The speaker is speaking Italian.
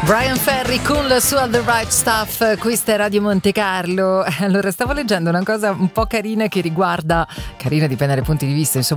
Brian Ferry con la sua The Right Stuff, questa è Radio Monte Carlo. Allora, stavo leggendo una cosa un po' carina che riguarda, carina dipende dai punti di vista, insomma,